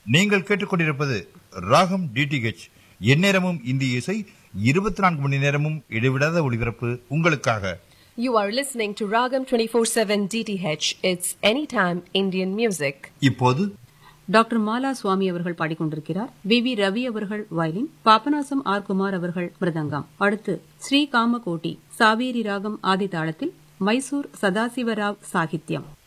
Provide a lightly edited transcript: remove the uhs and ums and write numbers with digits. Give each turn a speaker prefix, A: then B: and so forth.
A: நீங்கள் கேட்டுக்கொண்டிருப்பது ராகம் டிடிஹெச். எந்நேரமும் இந்திய இசை, 24 மணி நேரமும் இடைவிடாத ஒளிபரப்பு உங்களுக்காக.
B: You are listening to Ragam 24/7 DTH. It's anytime Indian music.
A: இப்போது
C: டாக்டர் மாலா சுவாமி அவர்கள் பாடிக்கொண்டிருக்கிறார். வி ரவி அவர்கள் வயலின், பாபநாசம் ஆர் குமார் அவர்கள் மிருதங்கம். அடுத்து ஸ்ரீ காமகோட்டி சாவேரி ராகம் ஆதி தாளத்தில் மைசூர் சதாசிவராவ் சாகித்யம்.